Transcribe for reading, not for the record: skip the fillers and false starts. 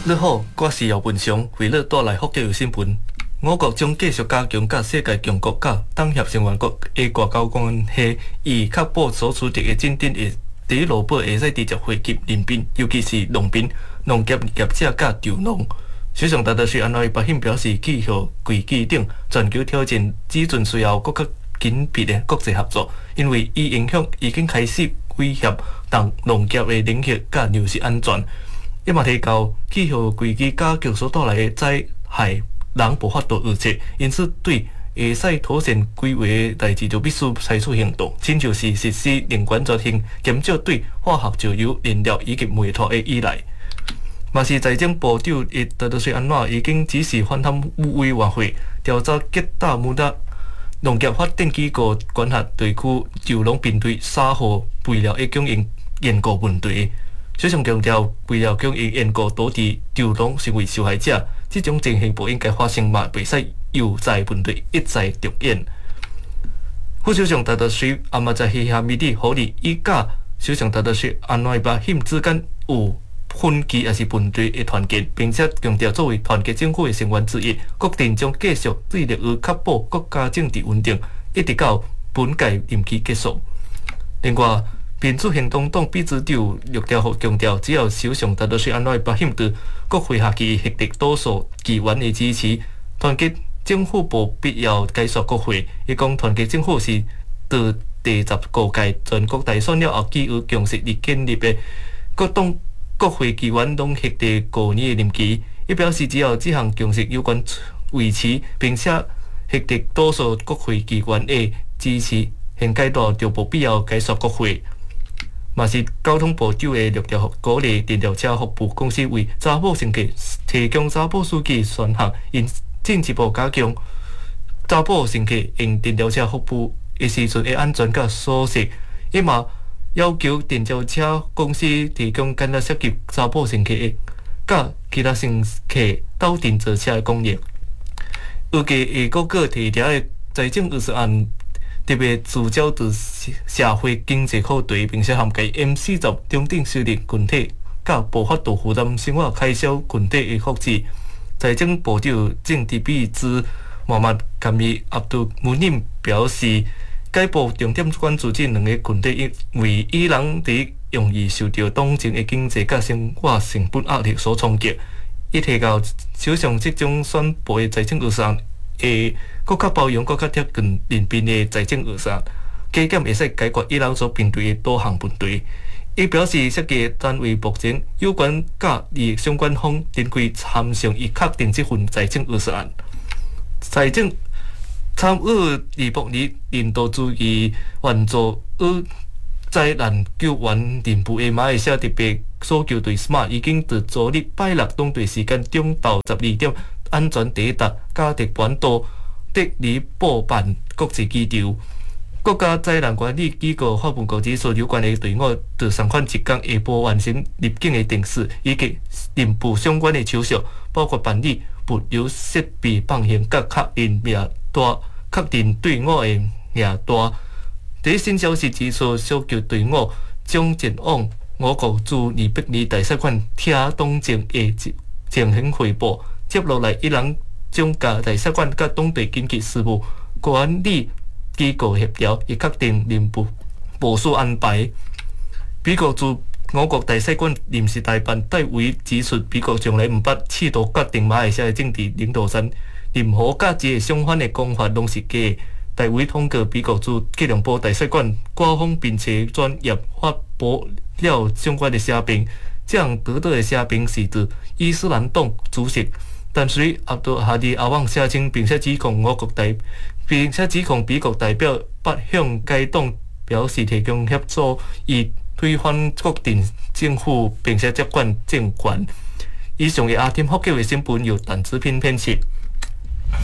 你好，我是姚文祥，为了带来福建有新闻。我国将继续加强甲世界强国甲党协成员国的外交关系，以确保所取得的进展会伫路保会使直接惠及人民，尤其是农民、农业业者甲佃农。首相达德瑞安内巴欣表示，气候危机等全球挑战只准需要更加紧密的国际合作，因为伊影响已经开始威胁农业的领域甲粮食安全。伊嘛提到，气候危机加剧所带来的灾害，人无法度预测，因此对会使妥善规划的代志就必须采取行动，亲像是实施能源转型，减少对化学石油、燃料以及煤炭的依赖。嘛是财政部长达德瑞安娜已经指示反贪污委员会调查吉打姆达农业发展机构管辖地区稻农面对沙河肥料的供应延误问题。首相强调，肥料供应延误导致稻农成为受害者，这种情形不应该发生嘛，袂使有灾问题一再重演。副首相达德瑞阿嘛在希哈米里呼吁，伊甲首相达德瑞安内巴欣之间有分歧也是问题的团结，并且强调作为团结政府的成员之一，国定将继续致力于确保国家政治稳定，一直到本届任期结束。另外，民主行动党秘书长陆兆福强调，只要首相达德瑞安内巴欣对国会下期获得多数议员的支持，团结政府无必要改选国会。伊讲，团结政府是自第19届全国大选了后，基于强实力建立的各党国会议员拢获得5年的任期。伊表示，只要这项强实有关维持，并且获得多数国会议员的支持，现阶段就无必要改选国会。嘛是交通部长的陆兆福鼓励电召车服务公司为查某乘客提供查某司机选项，因进一步加强查某乘客用电召车服务的时阵的安全甲疏失。伊嘛要求电召车公司提供敢若涉及查某乘客的甲其他乘客斗阵坐车的功能。预计会阁个提调的财政预算案特别聚焦在社会经济课题，并且涵盖 M40 中等收入群体甲无法度负担生活开销群体的福祉。财政部长政治秘书穆罕默甘伊阿卜杜穆林表示，该部重点关注这两个群体，因为伊人伫容易受到当前的经济甲生活成本压力所冲击。伊提到，首相即种宣布的财政预算会更较包容、更较贴近人民的财政预算，加减会使解决伊人所面对的多项问题。伊表示，设计单位目前有关甲利益相关方展开参详，以确定这份财政预算案。财政参与李博尼领导主义援助灾难救援任务的马来西亚特别搜救队 SMART 已经在昨日拜六当地时间中昼12点安全抵达加特班多德里布办国际机场。国家灾难管理机构发布告知说，有关的队伍在上款一天下晡完成入境的定时以及任务相关的手续，包括办理物流设备放行甲确认队伍的名单。第一新消息指出，搜救队伍将前往我国驻尼泊尔大使馆听当前的情形汇报。接落来，伊人将甲大使馆甲当地紧急事务管理机构协调，以确定任务部署安排。美国驻我国大使馆临时代办戴维指出，美国从来毋捌试图决定马来西亚的政治领导层，任何甲这个相反的讲法拢是假的。戴维通过美国驻吉隆坡大使馆官方并且专业发布了相关的声明，这样得到的声明是自伊斯兰党主席但是阿卜杜哈迪阿旺写清，并且指控美国代表北向该党表示提供协助，以推翻国定政府，并且接管政权。以上的阿添福建卫新闻由陈子平编辑。